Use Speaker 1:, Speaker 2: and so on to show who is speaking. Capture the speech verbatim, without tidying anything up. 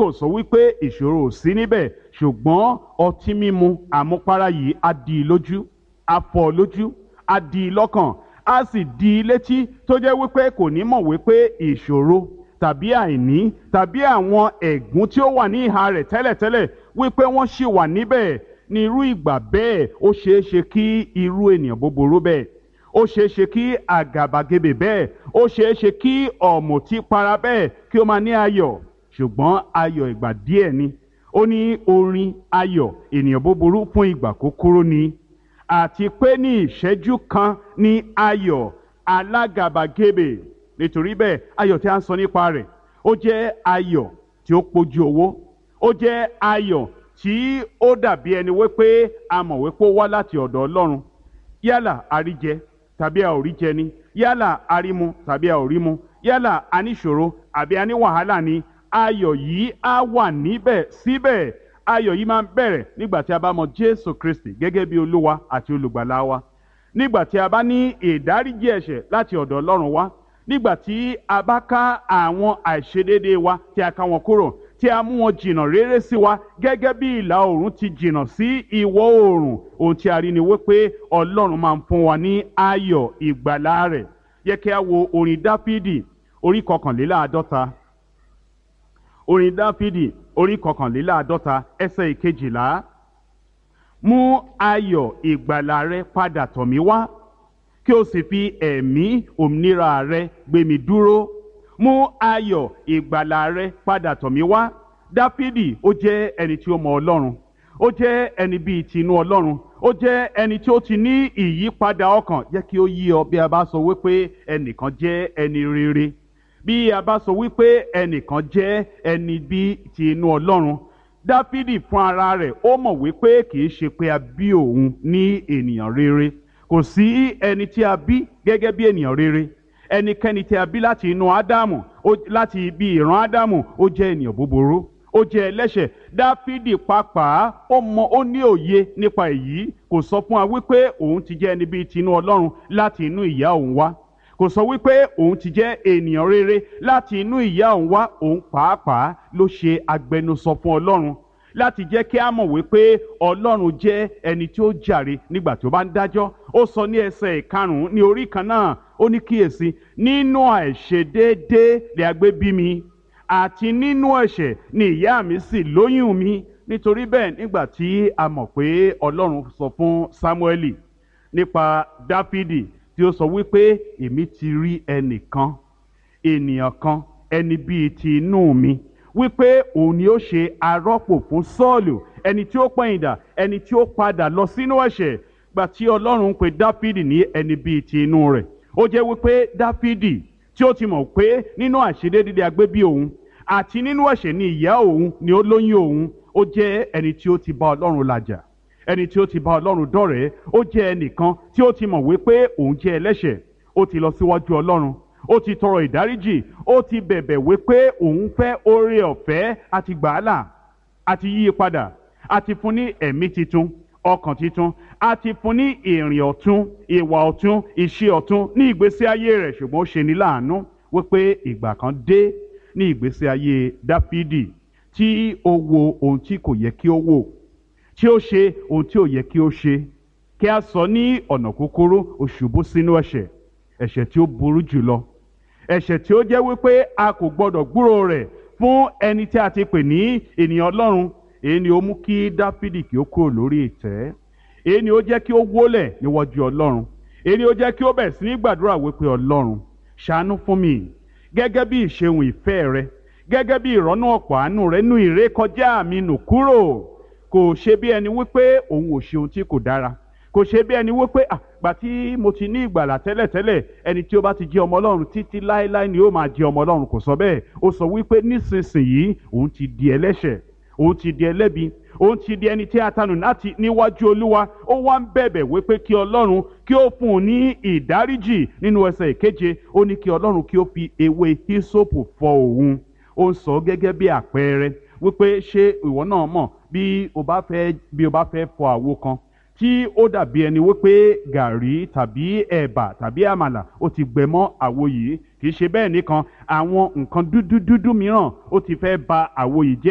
Speaker 1: kò sọ wípé ìṣòro ò sí níbẹ̀, ṣùgbọ́n ọtí mímu àmupara yìí á di i lójú, á fọ́ lójú, á di i lọ́kàn, á sì di i létí tó jẹ́ wípé kò ní mọ̀ wípé ìṣòro tàbí àìní tàbí àwọn ẹ̀gún tí ó wà ní ìhà rẹ̀ tẹ́lẹ̀tẹ́lẹ̀ wípé wọ́n ṣì wà níbẹ̀. Ní irú ìgbà bẹ́ẹ̀ ó ṣeé ṣe kí irú ènìyàn búburú bẹ́ẹ̀, ó ṣeé ṣe kí àgàbàgebè bẹ́ẹ̀, ó ṣeé ṣe kí ọ̀mùtípara bẹ́ẹ̀ kí ó máa ní ayọ̀, ṣùgbọ́n ayọ̀ ìgbà díẹ̀ ni. Ó ní orin ayọ̀ ènìyàn búburú fún ìgbà kúkúrú ni, àti pé ní ìṣẹ́jú kan ní ayọ̀ alágàbàgebè. Nítorí bẹ́ẹ̀ ayọ̀ tí a ń sọ nípa rẹ̀ ó jẹ́ ayọ̀ tí ó pójú owó, ó jẹ́ ayọ̀ tí ó dàbí ẹni wípé a mọ̀ wípé ó wá láti ọ̀dọ̀ Ọlọ́run. Yálà àríjẹ tàbí a ò rí jẹ ni, yálà àrímu tàbí a ò rí mu, yálà a ní ìṣòro àbí a ní wàhálà ni, ayọ̀ yìí á wà níbẹ̀ síbẹ̀. Ayọ̀ yìí máa ń bẹ̀rẹ̀ nígbà tí a bá mọ Jésù Kristi gẹ́gẹ́ bí Olúwa àti Olùgbàlà wa, nígbà tí a bá ní ìdáríjì ẹ̀ṣẹ̀ láti ọ̀dọ̀ Ọlọ́run wá, nígbà tí a bá ká àwọn àìṣedéédéé wa tí a ká wọn kúrò, tí a mú wọn jìnnà réré sí wa gẹ́gẹ́ bí ìlà oòrùn ti jìnnà sí ìwọ̀ oòrùn. Ohun tí a rí ni wípé Ọlọ́run máa ń fún wa ní ayọ̀ ìgbàlà rẹ̀. Yẹ kí a wo orin Dáfídì orí kọkànléláàádọ́ta. Orin Dáfídì orí kọkànléláàádọ́ta ẹsẹ̀ ìkejìlá. Mú ayọ̀ ìgbàlà rẹ padà tọ̀ mí wá, kí o sì fi ẹ̀mí òmìnira rẹ gbé mi dúró. Mú ayọ̀ ìgbàlà rẹ padà tọ̀ mí wá. Dáfídì ó jẹ́ ẹni tí ó mọ Ọlọ́run, ó jẹ́ ẹni bíi tinú Ọlọ́run, ó jẹ́ ẹni tí ó ti ní ìyípadà ọkàn. Jẹ́ kí ó yé ọ bí a bá sọ wípé ẹnìkan jẹ́ ẹni rere, bí a bá sọ wípé ẹnìkan jẹ́ ẹni bíi tinú Ọlọ́run. Dáfídì fún ara rẹ̀ ó mọ̀ wípé kì í ṣe pé a bí òun ní ènìyàn rere. Kò sí ẹni tí a bí gẹ́gẹ́ bí ènìyàn rere. Ẹnikẹ́ni tí a bí láti inú Ádámù, láti ibi ìran Ádámù, ó jẹ́ ènìyàn búburú, ó jẹ́ ẹlẹ́ṣẹ̀. Dáfídì pàápàá ó mọ ó ní òye nípa èyí. Kò sọ fún wa wípé òun ti jẹ́ ẹni bíi tinú Ọlọ́run láti inú ìyá òun wá. Kò sọ wípé òun ti jẹ́ ènìyàn rere láti inú ìyá òun wá. Òun pàápàá ló ṣe agbẹnusọ fún Ọlọ́run láti jẹ́ kí a mọ̀ wípé Ọlọ́run jẹ́ ẹni tí ó jàre nígbà tí ó bá ń dájọ́. Ó sọ ní ẹsẹ̀ ìkarùn-ún ní orí kan náà, ó ní kíyèsí, nínú àìṣedéédé lè a gbé bí mi, àti nínú ẹ̀ṣẹ̀ ni ìyá mi sì lóyún mi. Nítorí bẹ́ẹ̀ nígbà tí a mọ̀ pé Ọlọ́run sọ fún Sámúẹ́lì nípa Dáfídì tí ó sọ wípé èmi ti rí ẹnìkan, ènìyàn kan, ẹni bíi ti inú mi, wípé òun ni ó ṣe arọ́pò fún Sọ́ọ̀lù, ẹni tí ó pẹ̀yìndà, ẹni tí ó padà lọ sínú ẹ̀ṣẹ̀. Gbà tí Ọlọ́run ń pe Dáfídì ní ẹni bíi ti inú rẹ̀, ó jẹ́ wípé Dáfídì tí ó ti mọ̀ pé nínú àìṣedéédé agbé bí òun àti nínú ẹ̀ṣẹ̀ ni ìyá òun ni ó lóyún òun. Ó jẹ́ ẹni tí ó ti bá Ọlọ́run làjà, ẹni tí ó ti bá Ọlọ́run dọ̀rẹ́. Ó jẹ́ ẹnìkan tí ó ti mọ̀ wípé òun jẹ́ ẹlẹ́ṣẹ̀. Ó ti lọ síwájú Ọlọ́run, ó ti tọrọ ìdáríjì, ó ti bẹ̀bẹ̀ wípé òun fẹ́ oore ọ̀fẹ́ àti gbàálà, àti yí padà, àti fún ní ẹ̀mí titun, ọkàn titun, àti fún ní ìrìn ọ̀tun, ìwà ọ̀tun, ìṣe ọ̀tun ní ìgbésí ayé rẹ̀. Ṣùgbọ́n ó ṣe ní láàánú wípé ìgbà kan dé ní ìgbésí ayé Dáfídì tí ó wo ohun tí kò yẹ kí ó wò, tí ó ṣe ohun tí ò yẹ kí ó ṣe. Kí a sọ ní ọ̀nà kúkúrú, ó ṣubú sínú ẹ̀ṣẹ̀, ẹ̀ṣẹ̀ tí ó burú jùlọ, ẹ̀ṣẹ̀ tí ó jẹ́ wípé a kò gbọdọ̀ gbúrò rẹ̀ fún ẹni tí a ti pè ní ènìyàn Ọlọ́run. Èyí ni ó mú kí Dáfídì kí ó kúrò lórí ìtẹ́. Èyí ni ó jẹ́ kí ó wólẹ̀ níwájú Ọlọ́run. Èyí ni ó jẹ́ kí ó bẹ̀rẹ̀ sí ní gbàdúrà wípé Ọlọ́run ṣàánú fún mi gẹ́gẹ́ bí ìṣeun ìfẹ́ rẹ, gẹ́gẹ́ bí ìrọ́nú ọ̀pọ̀ àánú rẹ, nú ìrékọjá mi nù kúrò. Kò ṣe bí ẹni wípé òun ò ṣe ohun tí kò dára. Kò ṣe bí ẹni wípé àgbà tí mo ti ní ìgbàlà tẹ́lẹ̀tẹ́lẹ̀, ẹni tí ó bá ti jẹ́ ọmọ Ọlọ́run títí láéláé ni ó máa jẹ́ ọmọ Ọlọ́run. Kò sọ bẹ́ẹ̀. Ó sọ wípé nísinsìnyí òun ti di ẹlẹ́ṣẹ̀, òun ti di ẹlẹ́bi, òun ti di ẹni tí a tanù láti níwájú Olúwa. Ó wá ń bẹ̀bẹ̀ wípé kí Ọlọ́run kí ó fún un ní ìdáríjì. Nínú ẹsẹ̀ ìkeje ó ní kí Ọlọ́run kí ó fi ewé hísópù fọ òun. Ó ń sọ gẹ́gẹ́ bí àpẹẹrẹ wípé ṣé ìwọ náà mọ̀ bí o bá fẹ́ bí o bá fẹ́ fọ àwo kan tí ó dàbí ẹni wípé gàrí tàbí ẹ̀bà tàbí àmàlà ó ti gbẹ mọ́ àwo yìí. Kì í ṣe bẹ́ẹ̀ nìkan, àwọn nǹkan dúdú dúdú mìíràn ó ti fẹ́ ba àwo yìí jẹ́.